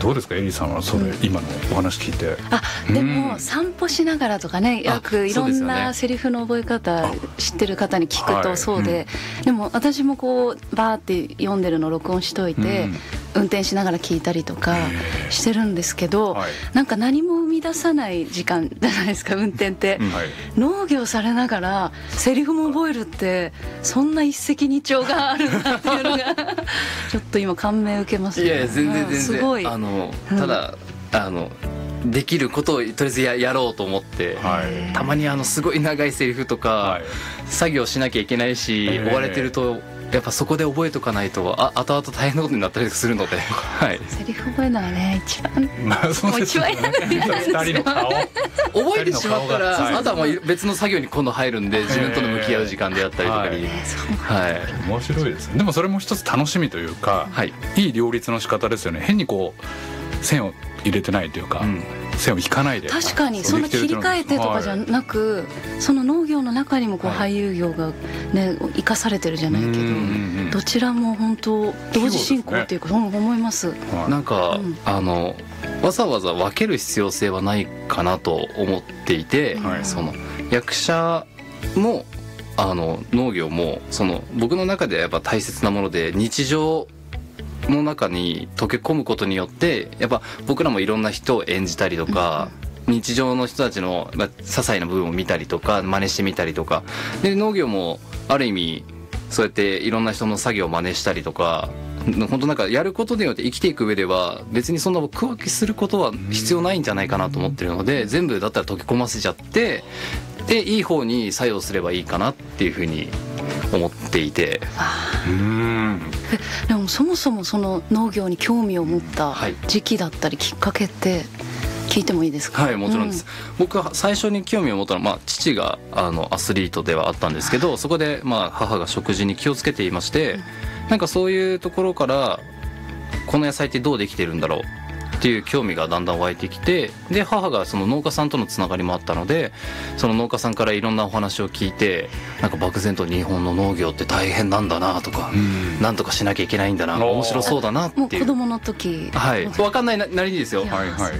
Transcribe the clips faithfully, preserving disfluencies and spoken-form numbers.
どうですかエリさんはそれ、うん、今のお話聞いて。 あでも散歩しながらとかね、よくいろんなセリフの覚え方知ってる方に聞くとそうで、はいうん、でも私もこうバーって読んでるのを録音しといて、うん運転しながら聞いたりとかしてるんですけど、はい、なんか何も生み出さない時間じゃないですか運転って、はい、農業されながらセリフも覚えるってそんな一石二鳥があるなっていうのがちょっと今感銘受けますね。 いやいや全然全然すごいあのただ、うん、あのできることをとりあえず や, やろうと思って、はい、たまにあのすごい長いセリフとか、はい、作業しなきゃいけないし追われてるとやっぱそこで覚えとかないとあ後々大変なことになったりするので、はい、 セリフ覚えるのはね一番、 まあ、そうですね、もう一番やるんですよふたりの顔覚えてしまったらあとはもう別の作業に今度入るんで自分との向き合う時間であったりとかに、 はい、はい、面白いですね。でもそれも一つ楽しみというか、はい、いい両立の仕方ですよね。変にこう線を入れてないというか、うん、線を引かないで。 確かにそんな切り替えてとかじゃなく、はい、その農業の中にもこう俳優業が、ね、生かされてるじゃないけど、どちらも本当同時進行っていうかそう思います。 なんか、うん、あのわざわざ分ける必要性はないかなと思っていて、はい、その役者もあの農業もその僕の中ではやっぱ大切なもので日常の中に溶け込むことによってやっぱ僕らもいろんな人を演じたりとか、うん、日常の人たちの、まあ、些細な部分を見たりとか真似してみたりとかで農業もある意味そうやっていろんな人の作業を真似したりとか本当なんかやることによって生きていく上では別にそんな区分けすることは必要ないんじゃないかなと思ってるので全部だったら溶け込ませちゃってでいい方に作用すればいいかなっていうふうに思っていて、 うーんでもそもそもその農業に興味を持った時期だったりきっかけって聞いてもいいですか？ はいもちろんです、うん、僕は最初に興味を持ったのは、まあ、父があのアスリートではあったんですけどそこで、まあ、母が食事に気をつけていまして、うん、なんかそういうところからこの野菜ってどうできてるんだろうっていう興味がだんだん湧いてきてで母がその農家さんとのつながりもあったのでその農家さんからいろんなお話を聞いてなんか漠然と日本の農業って大変なんだなとか、うん、なんとかしなきゃいけないんだな面白そうだなっていうもう子供の時はい分かんないなりにですよ、はいはい、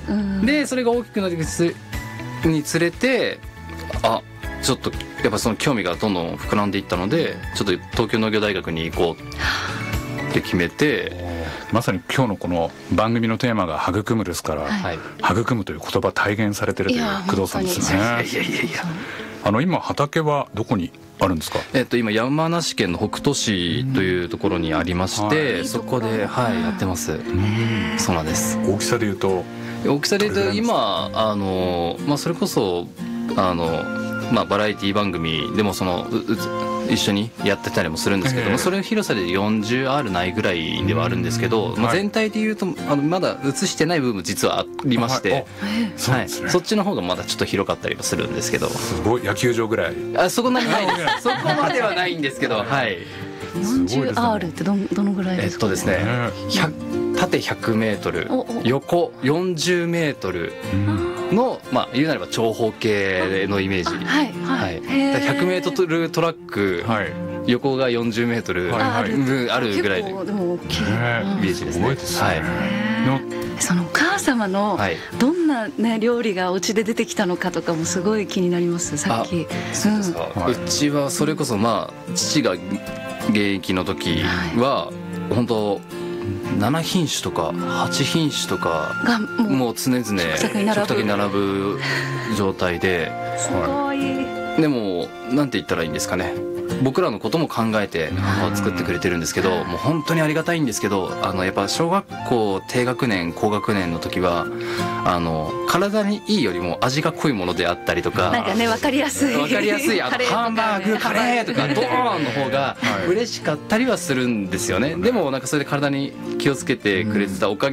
でそれが大きくなっていくにつれてあちょっとやっぱその興味がどんどん膨らんでいったのでちょっと東京農業大学に行こうって決めてまさに今日のこの番組のテーマが育むですから、はい、育むという言葉体現されてるという工藤さんですね。いやいやいやいやあの今畑はどこにあるんですか？ えっと今山梨県の北杜市というところにありまして、はい、そこではいやってます。うんそうなんです。 大きさでいうと大きさでいうと今あのまあそれこそあのまあバラエティ番組でもそのうう一緒にやってたりもするんですけどもそれの広さで よんじゅうアール ないぐらいではあるんですけど、まあ、全体でいうとあのまだ映してない部分も実はありまして、はいはい、そっちの方がまだちょっと広かったりはするんですけどすごい野球場ぐらいあそこまでないですそこまではないんですけどはいよんじゅうアール ってどどのぐらいですか？ えっとですね縦ひゃくメートル横よんじゅうメートルの、まあ、言うなれば長方形のイメージ、はいはい、ひゃくメートルトラック、はい、横がよんじゅうメートル、はいはい、あるぐらいででも大きいイメージですね。 そのお母様のどんな、ね、料理がお家で出てきたのかとかもすごい気になりますさっき。 そうですか、うん、うちはそれこそ、まあ、父が現役の時は、はい、本当なな品種とかはち品種とかがもう常々食卓に並ぶ状態ですごい。 でもなんて言ったらいいんですかね僕らのことも考えて母は作ってくれてるんですけどもう本当にありがたいんですけどあのやっぱ小学校低学年高学年の時はあの体にいいよりも味が濃いものであったりとかなんかね分かりやすい分かりやすいあのハンバーグカレーとかドーンの方が嬉しかったりはするんですよね。でもなんかそれで体に気をつけてくれてたおかげ